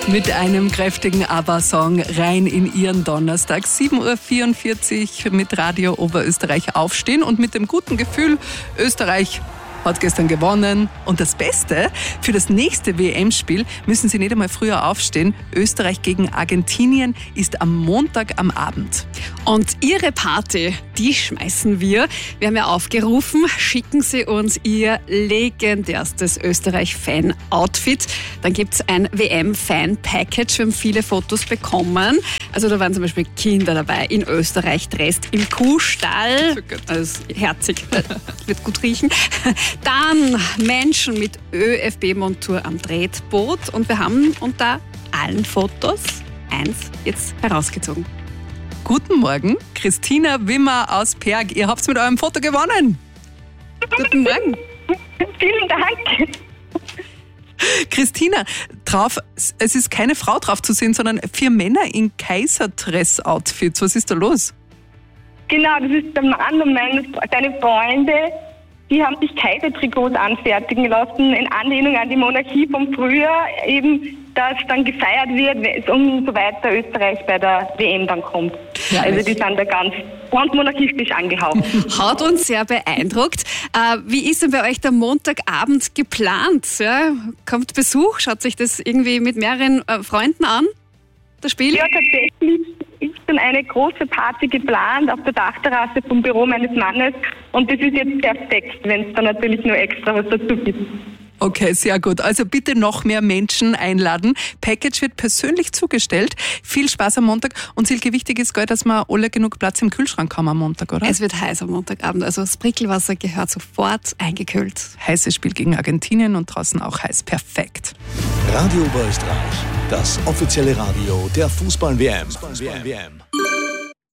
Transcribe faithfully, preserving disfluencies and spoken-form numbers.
Mit einem kräftigen ABBA-Song rein in Ihren Donnerstag. sieben Uhr vierundvierzig mit Radio Oberösterreich aufstehen und mit dem guten Gefühl, Österreich hat gestern gewonnen. Und das Beste, für das nächste W M-Spiel müssen Sie nicht einmal früher aufstehen. Österreich gegen Argentinien ist am Montag am Abend. Und Ihre Party, die schmeißen wir. Wir haben ja aufgerufen, schicken Sie uns Ihr legendärstes Österreich-Fan-Outfit. Dann gibt es ein W M-Fan-Package. Wir haben viele Fotos bekommen. Also da waren zum Beispiel Kinder dabei in Österreich, Dresd, im Kuhstall. Also herzig, wird gut riechen. Dann Menschen mit ÖFB-Montur am Tretboot. Und wir haben unter allen Fotos eins jetzt herausgezogen. Guten Morgen, Christina Wimmer aus Perg. Ihr habt mit eurem Foto gewonnen. Guten Morgen. Vielen Dank. Christina, drauf, es ist keine Frau drauf zu sehen, sondern vier Männer in Kaiserdress-Outfits. Was ist da los? Genau, das ist der Mann und meine, seine Freunde. Die haben sich Kaisertrikots anfertigen lassen, in Anlehnung an die Monarchie vom Frühjahr, eben, dass dann gefeiert wird, umso weiter Österreich bei der W M dann kommt. Ja, also die sind da ganz, ganz monarchistisch angehaucht. Hat uns sehr beeindruckt. Äh, wie ist denn bei euch der Montagabend geplant? Ja? Kommt Besuch? Schaut sich das irgendwie mit mehreren äh, Freunden an, das Spiel? Ja, tatsächlich ist dann eine große Party geplant auf der Dachterrasse vom Büro meines Mannes und das ist jetzt perfekt, wenn es dann natürlich nur extra was dazu gibt. Okay, sehr gut. Also bitte noch mehr Menschen einladen. Package wird persönlich zugestellt. Viel Spaß am Montag. Und Silke, wichtig ist, gell, dass wir alle genug Platz im Kühlschrank haben am Montag, oder? Es wird heiß am Montagabend. Also das Prickelwasser gehört sofort eingekühlt. Heißes Spiel gegen Argentinien und draußen auch heiß. Perfekt. Radio Oberösterreich, das offizielle Radio der Fußball-W M.